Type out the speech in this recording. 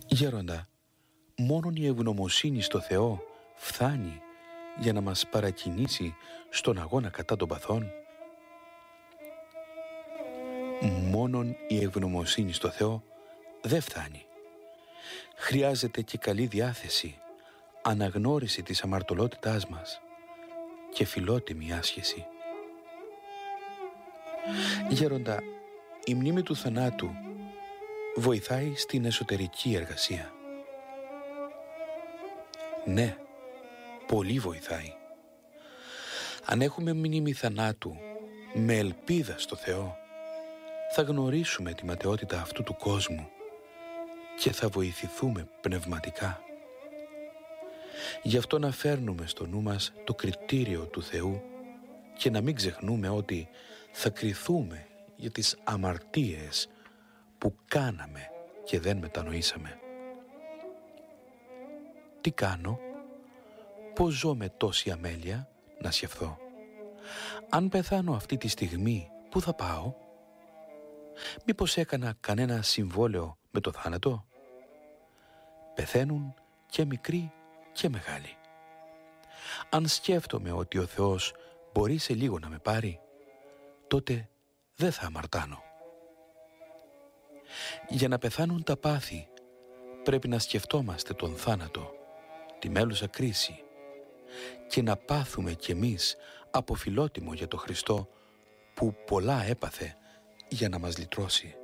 Γέροντα, μόνον η ευγνωμοσύνη στο Θεό φθάνει για να μας παρακινήσει στον αγώνα κατά των παθών? Μόνον η ευγνωμοσύνη στο Θεό δεν φτάνει. Χρειάζεται και καλή διάθεση, αναγνώριση της αμαρτωλότητάς μας και φιλότιμη άσχεση. Γέροντα, η μνήμη του θανάτου βοηθάει στην εσωτερική εργασία. Ναι, πολύ βοηθάει. Αν έχουμε μνήμη θανάτου με ελπίδα στο Θεό, θα γνωρίσουμε τη ματαιότητα αυτού του κόσμου και θα βοηθηθούμε πνευματικά. Γι' αυτό να φέρνουμε στο νου μας το κριτήριο του Θεού και να μην ξεχνούμε ότι θα κριθούμε για τις αμαρτίες που κάναμε και δεν μετανοήσαμε. Τι κάνω? Πώς ζω με τόση αμέλεια? Να σκεφτώ. Αν πεθάνω αυτή τη στιγμή, πού θα πάω? Μήπως έκανα κανένα συμβόλαιο με το θάνατο? Πεθαίνουν και μικροί και μεγάλοι. Αν σκέφτομαι ότι ο Θεός μπορεί σε λίγο να με πάρει, τότε δεν θα αμαρτάνω. Για να πεθάνουν τα πάθη, πρέπει να σκεφτόμαστε τον θάνατο, τη μέλουσα κρίση και να πάθουμε κι εμείς από φιλότιμο για το Χριστό που πολλά έπαθε για να μας λυτρώσει.